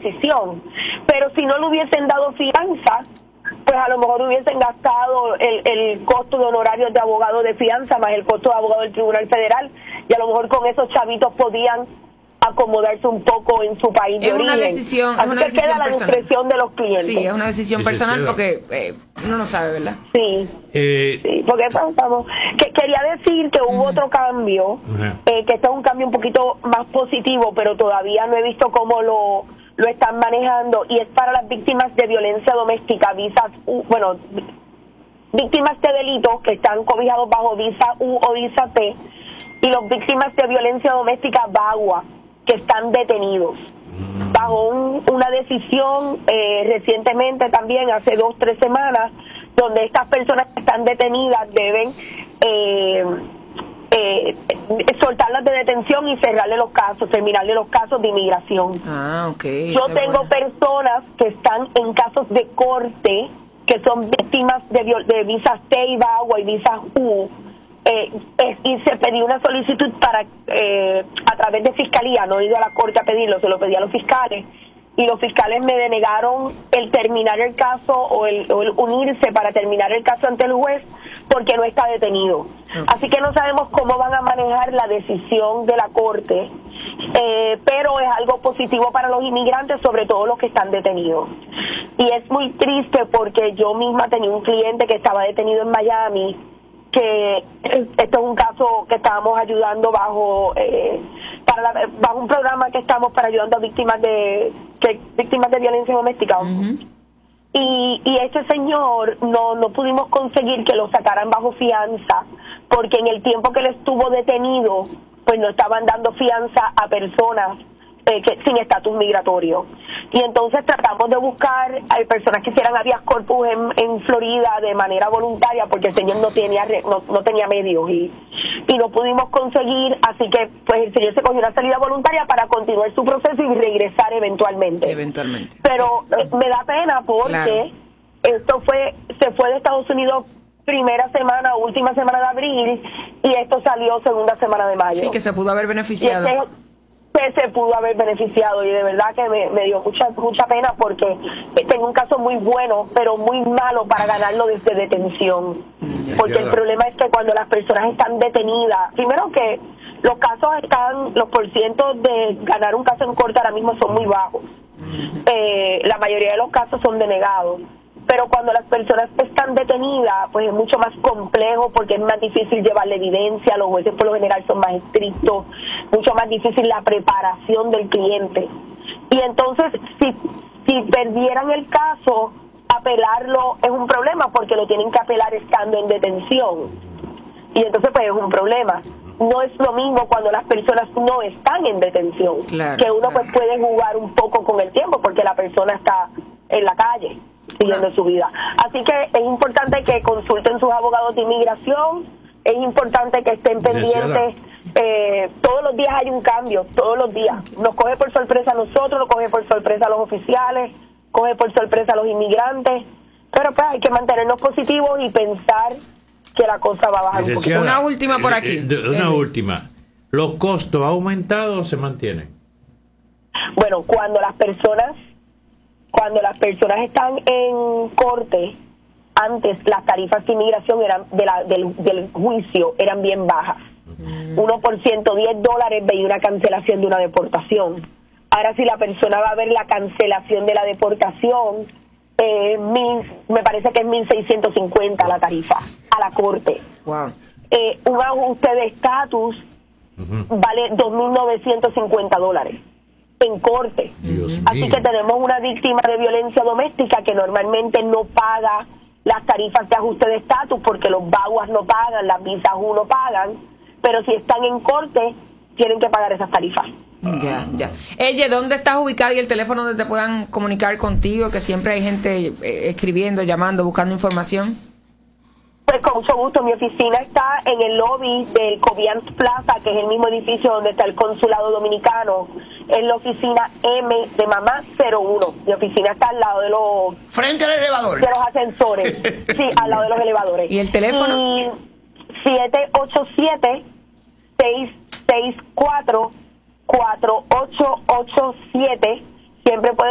decisión. Pero si no le hubiesen dado fianza, pues a lo mejor hubiesen gastado el costo de honorarios de abogado de fianza más el costo de abogado del Tribunal Federal, y a lo mejor con esos chavitos podían acomodarse un poco en su país de origen. Es una decisión personal. Queda la discreción de los clientes. Sí, es una decisión personal porque uno no sabe, ¿verdad? Sí, sí, porque pensamos quería decir que hubo otro cambio, que este es un cambio un poquito más positivo, pero todavía no he visto cómo lo están manejando, y es para las víctimas de violencia doméstica, víctimas de delitos que están cobijados bajo visa U o visa T, y las víctimas de violencia doméstica VAWA, que están detenidos bajo una decisión recientemente, también hace 2 o 3 semanas, donde estas personas que están detenidas deben soltarlas de detención y cerrarle los casos, terminarle los casos de inmigración. Yo tengo personas que están en casos de corte, que son víctimas de visas T y VAWA y visas U, y se pidió una solicitud para a través de fiscalía, no he ido a la corte a pedirlo, se lo pedí a los fiscales, y los fiscales me denegaron el terminar el caso o el unirse para terminar el caso ante el juez porque no está detenido. Así que no sabemos cómo van a manejar la decisión de la corte, pero es algo positivo para los inmigrantes, sobre todo los que están detenidos. Y es muy triste porque yo misma tenía un cliente que estaba detenido en Miami, que esto es un caso que estábamos ayudando bajo un programa que estamos para ayudando a víctimas de violencia doméstica. Y este señor no pudimos conseguir que lo sacaran bajo fianza, porque en el tiempo que él estuvo detenido, pues no estaban dando fianza a personas sin estatus migratorio. Y entonces tratamos de buscar a personas que hicieran habeas corpus en Florida de manera voluntaria, porque el señor no tenía medios y no pudimos conseguir, así que pues el señor se cogió una salida voluntaria para continuar su proceso y regresar eventualmente. Pero me da pena porque se fue de Estados Unidos primera semana, última semana de abril, y esto salió segunda semana de mayo. Sí, que se pudo haber beneficiado. Se pudo haber beneficiado, y de verdad que me dio mucha pena, porque tengo un caso muy bueno pero muy malo para ganarlo desde detención, porque el problema es que cuando las personas están detenidas, primero que los porcientos de ganar un caso en corte ahora mismo son muy bajos, la mayoría de los casos son denegados, pero cuando las personas están detenidas, pues es mucho más complejo, porque es más difícil llevarle evidencia, los jueces por lo general son más estrictos, mucho más difícil la preparación del cliente. Y entonces, si perdieran el caso, apelarlo es un problema, porque lo tienen que apelar estando en detención. Y entonces pues es un problema. No es lo mismo cuando las personas no están en detención, que uno pues puede jugar un poco con el tiempo, porque la persona está en la calle siguiendo su vida. Así que es importante que consulten sus abogados de inmigración, es importante que estén pendientes. Todos los días hay un cambio, todos los días. Nos coge por sorpresa a nosotros, nos coge por sorpresa a los oficiales, coge por sorpresa a los inmigrantes, pero pues hay que mantenernos positivos y pensar que la cosa va a bajar un poquito. Una última por aquí. Una última. ¿Los costos han aumentado o se mantienen? Bueno, cuando las personas están en corte, antes las tarifas de inmigración eran del juicio eran bien bajas. 1%, $10 veía una cancelación de una deportación. Ahora, si la persona va a ver la cancelación de la deportación, me parece que es 1.650 la tarifa a la corte. Un ajuste de estatus vale $2.950 en corte. Así que tenemos una víctima de violencia doméstica que normalmente no paga las tarifas de ajuste de estatus, porque los VAWAs no pagan, las visas U no pagan, pero si están en corte tienen que pagar esas tarifas. Ella, ¿dónde estás ubicada y el teléfono donde te puedan comunicar contigo? Que siempre hay gente escribiendo, llamando, buscando información. Pues con mucho gusto. Mi oficina está en el lobby del Cobians Plaza, que es el mismo edificio donde está el consulado dominicano. Es la oficina M de mamá 01. Mi oficina está al lado de los... Frente al elevador. De los ascensores. Sí, al lado de los elevadores. ¿Y el teléfono? Y 787-664-4887. Siempre puede